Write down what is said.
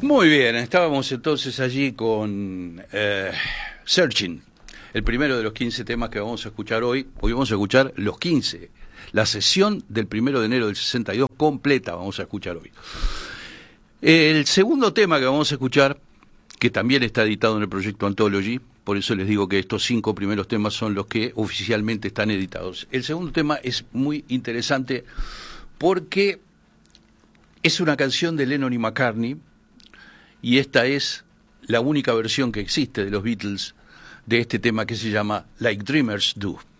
Muy bien, estábamos entonces allí con Searching, el primero de los 15 temas que vamos a escuchar hoy. Hoy vamos a escuchar los 15, la sesión del 1 de enero del 62 completa vamos a escuchar hoy. El segundo tema que vamos a escuchar, que también está editado en el proyecto Anthology, por eso les digo que estos 5 primeros temas son los que oficialmente están editados. El segundo tema es muy interesante porque es una canción de Lennon y McCartney, y esta es la única versión que existe de los Beatles de este tema que se llama Like Dreamers Do.